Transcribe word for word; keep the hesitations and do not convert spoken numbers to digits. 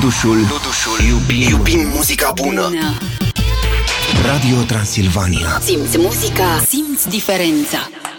Dudușul, Dudușul. Iubim, iubim muzica bună. Radio Transilvania. Simți muzica, simți diferența.